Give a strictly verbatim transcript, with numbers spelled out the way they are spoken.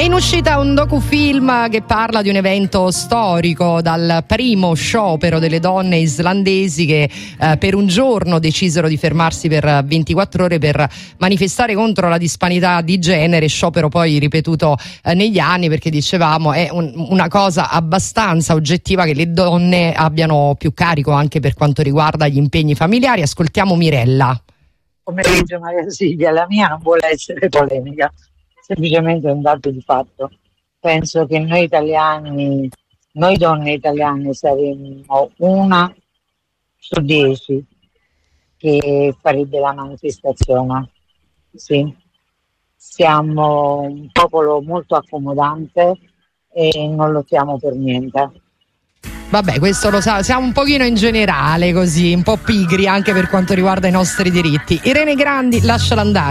in uscita un docufilm che parla di un evento storico, dal primo sciopero delle donne islandesi che eh, per un giorno decisero di fermarsi per ventiquattro ore per manifestare contro la disparità di genere, sciopero poi ripetuto eh, negli anni, perché dicevamo è un, una cosa abbastanza oggettiva che le donne abbiano più carico anche per quanto riguarda gli impegni familiari. Ascoltiamo Mirella. Pomeriggio Maria Silvia, la mia non vuole essere polemica, semplicemente un dato di fatto. Penso che noi italiani, noi donne italiane saremmo una su dieci che farebbe la manifestazione. Sì. Siamo un popolo molto accomodante e non lo siamo per niente. Vabbè, questo lo sa, siamo un pochino in generale così, un po' pigri anche per quanto riguarda i nostri diritti. Irene Grandi, lasciala andare.